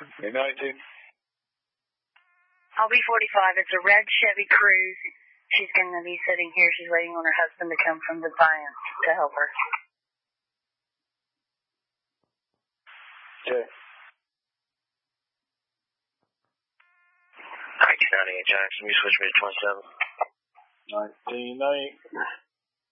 19. I'll be 45. It's a red Chevy Cruze. She's going to be sitting here. She's waiting on her husband to come from Defiance to help her. Okay. 1998 Jackson, you switch me to 27. 1998.